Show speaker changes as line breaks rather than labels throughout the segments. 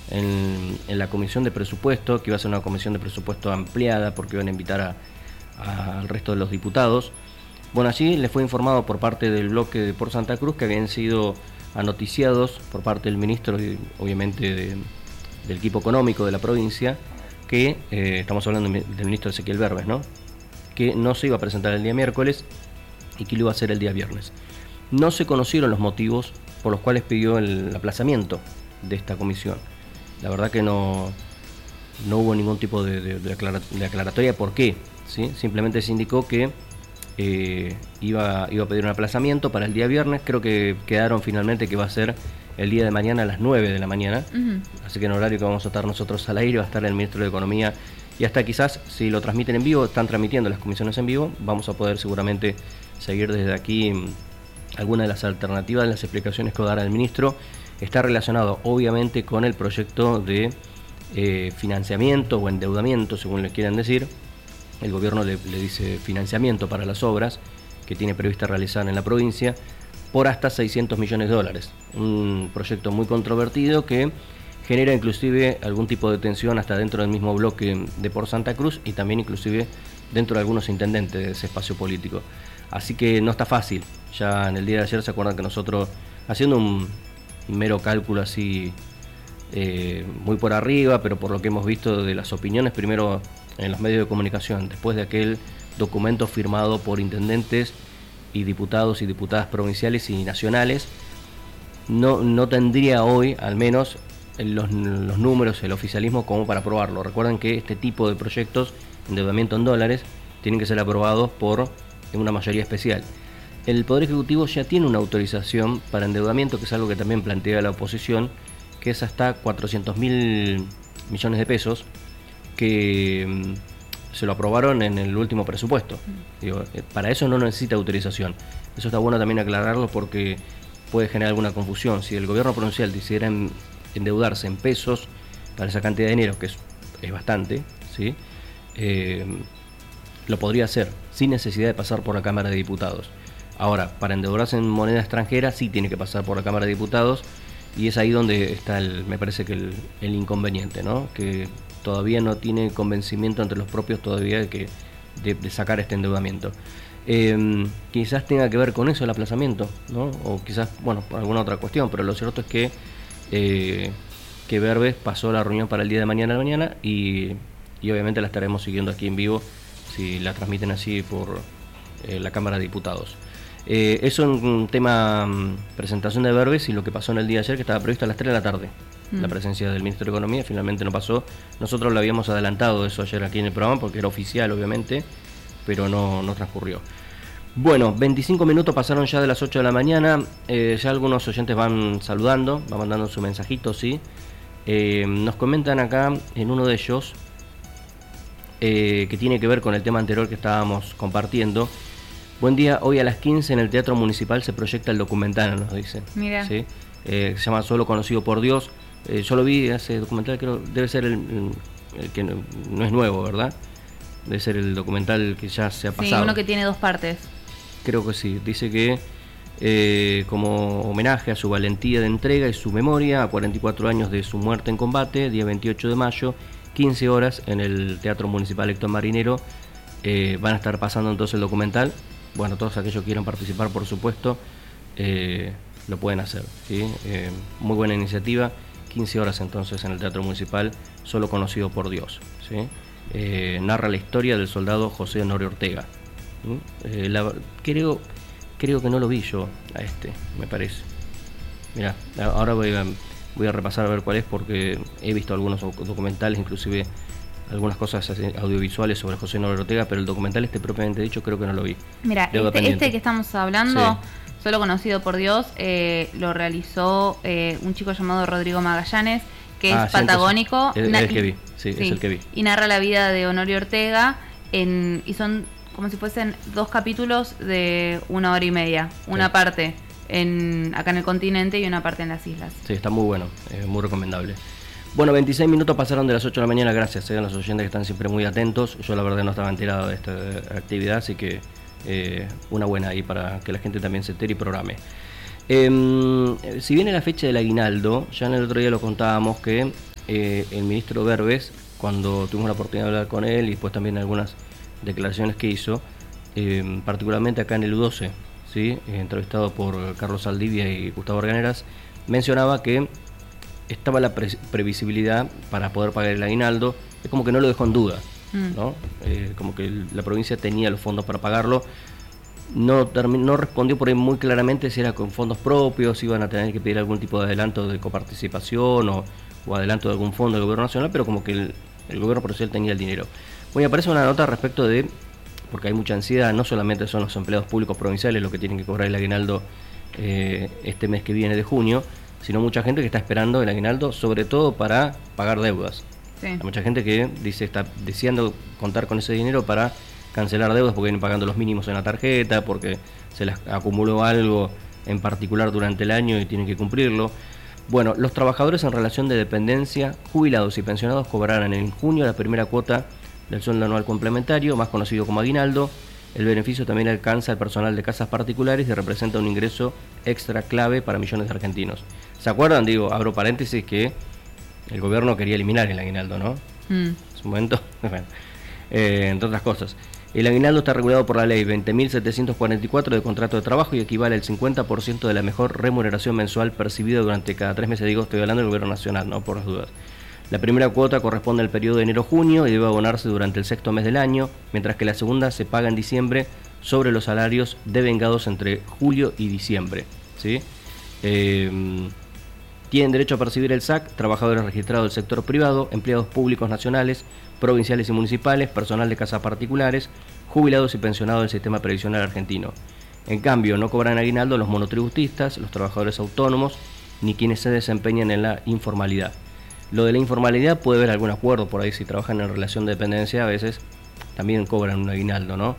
en la comisión de presupuesto, que iba a ser una comisión de presupuesto ampliada porque iban a invitar al resto de los diputados. Bueno, allí les fue informado por parte del bloque de Por Santa Cruz que habían sido anoticiados por parte del ministro y obviamente del equipo económico de la provincia, que estamos hablando del ministro Ezequiel Berbes, ¿no? Que no se iba a presentar el día miércoles y que lo iba a hacer el día viernes. No se conocieron los motivos por los cuales pidió el aplazamiento de esta comisión. La verdad que no hubo ningún tipo de aclaratoria de por qué, ¿sí? Simplemente se indicó que iba a pedir un aplazamiento para el día viernes. Creo que quedaron finalmente que va a ser el día de mañana a las 9 de la mañana. Así que en horario que vamos a estar nosotros al aire va a estar el ministro de Economía. Y hasta quizás, si lo transmiten en vivo, están transmitiendo las comisiones en vivo, vamos a poder seguramente seguir desde aquí alguna de las alternativas de las explicaciones que va a dar el ministro. Está relacionado obviamente con el proyecto de financiamiento o endeudamiento, según le quieran decir. El gobierno le dice financiamiento para las obras que tiene prevista realizar en la provincia por hasta 600 millones de dólares. Un proyecto muy controvertido que genera inclusive algún tipo de tensión hasta dentro del mismo bloque de Por Santa Cruz y también inclusive dentro de algunos intendentes de ese espacio político. Así que no está fácil. Ya en el día de ayer se acuerdan que nosotros, haciendo un mero cálculo así muy por arriba, pero por lo que hemos visto de las opiniones primero en los medios de comunicación, después de aquel documento firmado por intendentes y diputados y diputadas provinciales y nacionales, no tendría hoy al menos los números, el oficialismo como para aprobarlo. Recuerden que este tipo de proyectos, endeudamiento en dólares, tienen que ser aprobados por una mayoría especial. El Poder Ejecutivo ya tiene una autorización para endeudamiento, que es algo que también plantea la oposición, que es hasta 400.000 millones de pesos, que se lo aprobaron en el último presupuesto. Digo, para eso no necesita autorización. Eso está bueno también aclararlo porque puede generar alguna confusión. Si el gobierno provincial decidiera endeudarse en pesos para esa cantidad de dinero, que es bastante, ¿sí? Lo podría hacer sin necesidad de pasar por la Cámara de Diputados. Ahora, para endeudarse en moneda extranjera sí tiene que pasar por la Cámara de Diputados, y es ahí donde está me parece que el inconveniente, ¿no? Que todavía no tiene convencimiento entre los propios todavía de sacar este endeudamiento. Quizás tenga que ver con eso el aplazamiento, ¿no? O quizás, bueno, por alguna otra cuestión, pero lo cierto es que Berbes pasó la reunión para el día de mañana y obviamente la estaremos siguiendo aquí en vivo si la transmiten así por la Cámara de Diputados. Eso en un tema presentación de Berbes y lo que pasó en el día de ayer, que estaba previsto a las 3 de la tarde. La presencia del Ministro de Economía finalmente no pasó. Nosotros lo habíamos adelantado eso ayer aquí en el programa porque era oficial obviamente, pero no transcurrió. Bueno, 25 minutos pasaron ya de las 8 de la mañana. Ya algunos oyentes van saludando, van mandando su mensajito, sí. Nos comentan acá en uno de ellos que tiene que ver con el tema anterior que estábamos compartiendo. Buen día, hoy a las 15 en el Teatro Municipal se proyecta el documental, nos dicen.
Mira.
¿Sí? Se llama Solo Conocido por Dios. Yo lo vi, ese documental, creo debe ser el que no es nuevo, ¿verdad? Debe ser el documental que ya se ha pasado.
Sí, uno que tiene 2 partes.
Creo que sí. Dice que como homenaje a su valentía de entrega y su memoria, a 44 años de su muerte en combate, día 28 de mayo, 15 horas en el Teatro Municipal Héctor Marinero, van a estar pasando entonces el documental. Bueno, todos aquellos que quieran participar, por supuesto, lo pueden hacer, ¿sí? Muy buena iniciativa. 15 horas entonces en el Teatro Municipal, Solo Conocido por Dios, ¿sí? Narra la historia del soldado José Honorio Ortega. Creo que no lo vi yo a me parece. Mirá, ahora voy a repasar a ver cuál es, porque he visto algunos documentales, inclusive algunas cosas audiovisuales sobre José Honorio Ortega, pero el documental propiamente dicho creo que no lo vi.
Mira, este que estamos hablando, sí. Solo Conocido por Dios, lo realizó un chico llamado Rodrigo Magallanes, que es patagónico.
Es el que vi, sí, es el que vi.
Y narra la vida de Honorio Ortega, y son como si fuesen 2 capítulos de 1 hora y media. Una parte acá en el continente y una parte en las islas. Sí,
está muy bueno, muy recomendable. Bueno, 26 minutos pasaron de las 8 de la mañana, gracias a los oyentes que están siempre muy atentos. Yo la verdad no estaba enterado de esta actividad, así que una buena ahí para que la gente también se entere y programe. Si viene la fecha del aguinaldo, ya en el otro día lo contábamos que el ministro Berbes, cuando tuvimos la oportunidad de hablar con él y después también algunas declaraciones que hizo, particularmente acá en el U12, ¿sí? Entrevistado por Carlos Saldivia y Gustavo Organeras, mencionaba que estaba la previsibilidad para poder pagar el aguinaldo. Es como que no lo dejó en duda, ¿no? Como que la provincia tenía los fondos para pagarlo. No respondió por ahí muy claramente si era con fondos propios, si iban a tener que pedir algún tipo de adelanto de coparticipación o adelanto de algún fondo del gobierno nacional, pero como que el gobierno provincial tenía el dinero. Bueno, aparece una nota respecto de, porque hay mucha ansiedad, no solamente son los empleados públicos provinciales los que tienen que cobrar el aguinaldo este mes que viene de junio, sino mucha gente que está esperando el aguinaldo, sobre todo para pagar deudas. Sí. Hay mucha gente que está deseando contar con ese dinero para cancelar deudas porque vienen pagando los mínimos en la tarjeta, porque se les acumuló algo en particular durante el año y tienen que cumplirlo. Bueno, los trabajadores en relación de dependencia, jubilados y pensionados cobrarán en junio la primera cuota del sueldo anual complementario, más conocido como aguinaldo. El beneficio también alcanza al personal de casas particulares y representa un ingreso extra clave para millones de argentinos. ¿Se acuerdan? Digo, abro paréntesis, que el gobierno quería eliminar el aguinaldo, ¿no? En su momento, bueno, entre otras cosas. El aguinaldo está regulado por la ley 20.744 de contrato de trabajo y equivale al 50% de la mejor remuneración mensual percibida durante cada 3 meses. Digo, estoy hablando del gobierno nacional, ¿no? Por las dudas. La primera cuota corresponde al periodo de enero-junio y debe abonarse durante el 6º mes del año, mientras que la segunda se paga en diciembre sobre los salarios devengados entre julio y diciembre, ¿sí? Tienen derecho a percibir el SAC trabajadores registrados del sector privado, empleados públicos nacionales, provinciales y municipales, personal de casas particulares, jubilados y pensionados del sistema previsional argentino. En cambio, no cobran aguinaldo los monotributistas, los trabajadores autónomos, ni quienes se desempeñan en la informalidad. Lo de la informalidad puede haber algún acuerdo por ahí, si trabajan en relación de dependencia a veces también cobran un aguinaldo, ¿no?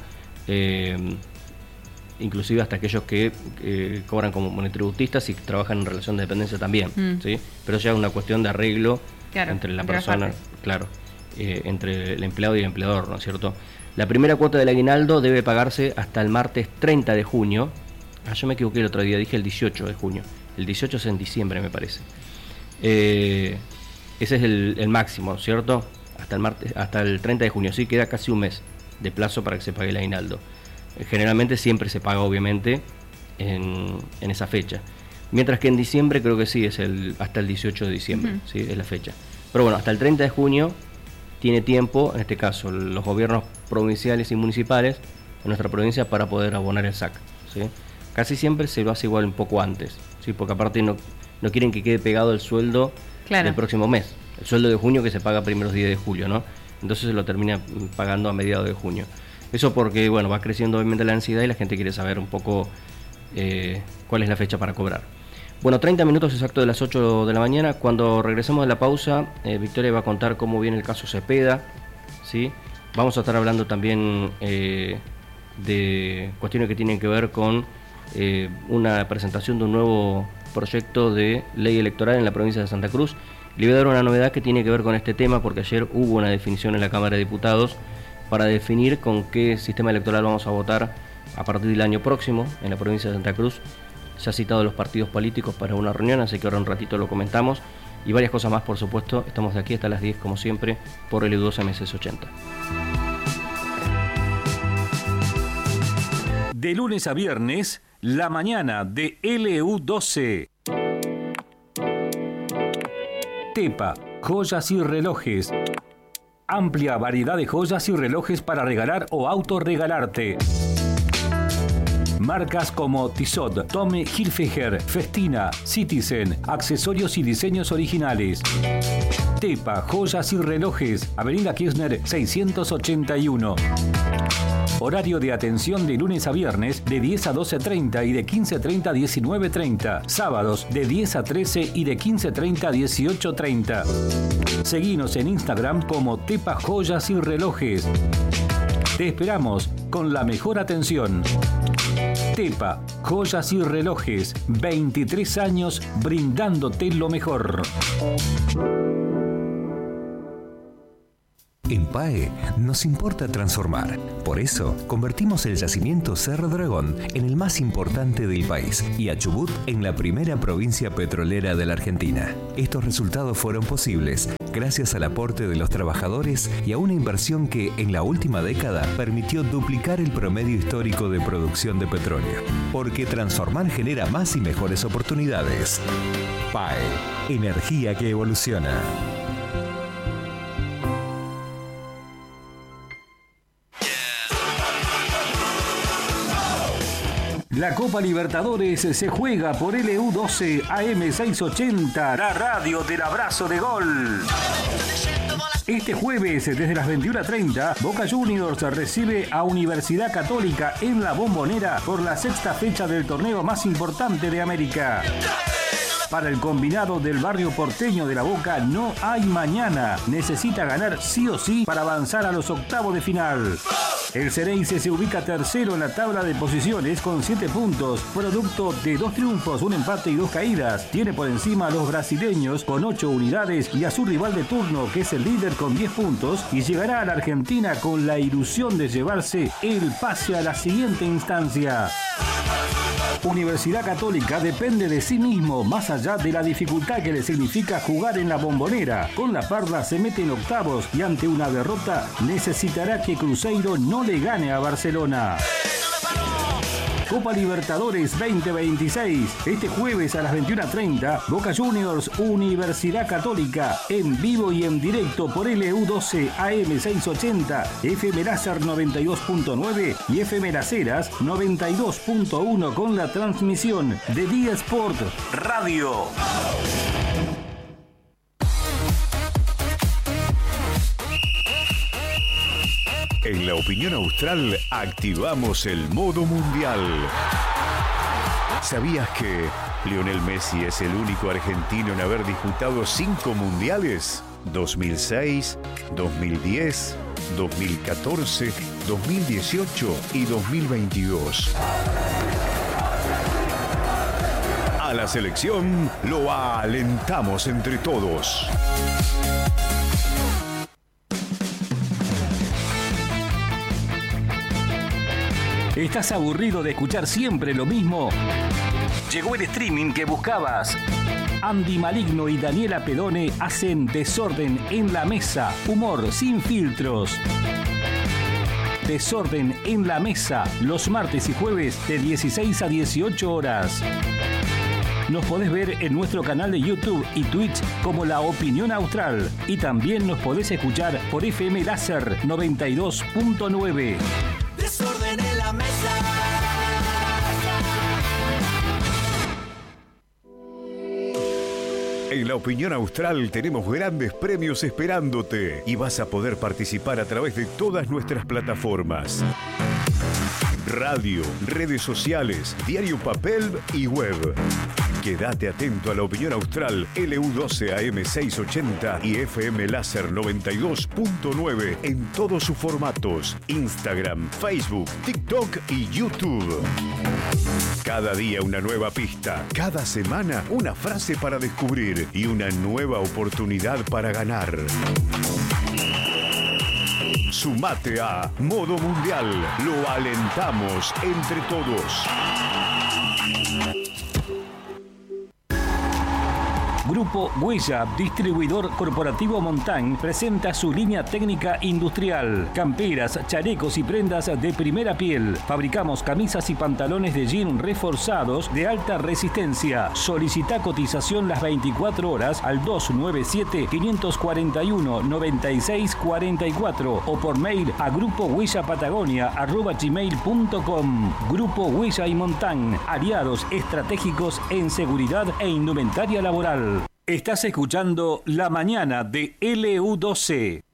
Inclusive hasta aquellos que cobran como monotributistas y trabajan en relación de dependencia también, ¿sí? Pero ya es una cuestión de arreglo, claro, entre la persona, claro, entre el empleado y el empleador, ¿no es cierto? La primera cuota del aguinaldo debe pagarse hasta el martes 30 de junio. Yo me equivoqué el otro día, dije el 18 de junio. El 18 es en diciembre, me parece. Ese es el máximo, ¿cierto? Hasta el 30 de junio, sí, queda casi un mes de plazo para que se pague el aguinaldo. Generalmente siempre se paga, obviamente, en esa fecha. Mientras que en diciembre creo que sí, es hasta el 18 de diciembre, ¿sí? Es la fecha. Pero bueno, hasta el 30 de junio tiene tiempo, en este caso, los gobiernos provinciales y municipales en nuestra provincia para poder abonar el SAC, ¿sí? Casi siempre se lo hace igual un poco antes, ¿sí? Porque aparte no quieren que quede pegado el sueldo, claro, del próximo mes. El sueldo de junio que se paga primeros días de julio, ¿no? Entonces se lo termina pagando a mediados de junio. Eso porque, bueno, va creciendo obviamente la ansiedad y la gente quiere saber un poco cuál es la fecha para cobrar. Bueno, 30 minutos exactos de las 8 de la mañana. Cuando regresemos de la pausa, Victoria va a contar cómo viene el caso Cepeda, ¿sí? Vamos a estar hablando también de cuestiones que tienen que ver con una presentación de un nuevo proyecto de ley electoral en la provincia de Santa Cruz. Le voy a dar una novedad que tiene que ver con este tema, porque ayer hubo una definición en la Cámara de Diputados para definir con qué sistema electoral vamos a votar a partir del año próximo en la provincia de Santa Cruz. Se ha citado a los partidos políticos para una reunión, así que ahora un ratito lo comentamos. Y varias cosas más, por supuesto. Estamos de aquí hasta las 10, como siempre, por LU12 MS80.
De lunes a viernes, la mañana de LU12. Tepa, joyas y relojes. Amplia variedad de joyas y relojes para regalar o autorregalarte. Marcas como Tissot, Tommy Hilfiger, Festina, Citizen, accesorios y diseños originales. Tepa, joyas y relojes, Avenida Kirchner 681. Horario de atención de lunes a viernes de 10 a 12:30 y de 15:30 a 19:30. Sábados de 10 a 13 y de 15:30 a 18:30. Seguinos en Instagram como Tepa Joyas y Relojes. Te esperamos con la mejor atención. Tepa, joyas y relojes, 23 años brindándote lo mejor.
En PAE nos importa transformar. Por eso, convertimos el yacimiento Cerro Dragón en el más importante del país y a Chubut en la primera provincia petrolera de la Argentina. Estos resultados fueron posibles gracias al aporte de los trabajadores y a una inversión que en la última década permitió duplicar el promedio histórico de producción de petróleo. Porque transformar genera más y mejores oportunidades. PAE, energía que evoluciona.
La Copa Libertadores se juega por LU12 AM680, la radio del abrazo de gol. Este jueves, desde las 21:30, Boca Juniors recibe a Universidad Católica en La Bombonera por la sexta fecha del torneo más importante de América. Para el combinado del barrio porteño de La Boca no hay mañana. Necesita ganar sí o sí para avanzar a los octavos de final. El Xereyce se ubica tercero en la tabla de posiciones con 7 puntos, producto de 2 triunfos, un empate y 2 caídas. Tiene por encima a los brasileños con 8 unidades y a su rival de turno, que es el líder con 10 puntos, y llegará a la Argentina con la ilusión de llevarse el pase a la siguiente instancia. Universidad Católica depende de sí mismo, más allá de la dificultad que le significa jugar en La Bombonera. Con la Parda se mete en octavos y ante una derrota necesitará que Cruzeiro no le gane a Barcelona. Copa Libertadores 2026. Este jueves a las 21:30, Boca Juniors, Universidad Católica, en vivo y en directo por LU12 AM680, FM Láser 92.9 y FM Las Heras 92.1 con la transmisión de Día Sport Radio.
En La Opinión Austral activamos el modo mundial. ¿Sabías que Lionel Messi es el único argentino en haber disputado 5 mundiales? 2006, 2010, 2014, 2018 y 2022. A la selección lo alentamos entre todos.
¿Estás aburrido de escuchar siempre lo mismo? Llegó el streaming que buscabas. Andy Maligno y Daniela Pedone hacen Desorden en la Mesa. Humor sin filtros. Desorden en la Mesa, los martes y jueves de 16 a 18 horas. Nos podés ver en nuestro canal de YouTube y Twitch como La Opinión Austral. Y también nos podés escuchar por FM Láser 92.9.
Desorden en la mesa.
En La Opinión Austral tenemos grandes premios esperándote y vas a poder participar a través de todas nuestras plataformas. Radio, redes sociales, diario papel y web. Quédate atento a La Opinión Austral, LU12 AM680 y FM Láser 92.9 en todos sus formatos: Instagram, Facebook, TikTok y YouTube. Cada día una nueva pista, cada semana una frase para descubrir y una nueva oportunidad para ganar. Sumate a Modo Mundial. Lo alentamos entre todos.
Grupo Huella, distribuidor corporativo Montán, presenta su línea técnica industrial. Camperas, chalecos y prendas de primera piel. Fabricamos camisas y pantalones de jean reforzados de alta resistencia. Solicita cotización las 24 horas al 297-541-9644 o por mail a grupohuellapatagonia@gmail.com. Grupo Huella y Montán, aliados estratégicos en seguridad e indumentaria laboral. Estás escuchando La Mañana de LU12.